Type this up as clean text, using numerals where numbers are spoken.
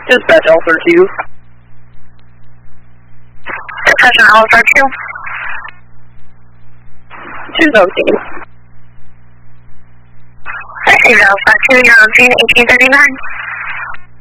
Dispatch Alpha 2. Dispatch Alpha 2. 217. Received Alpha 2, you're on scene 1839.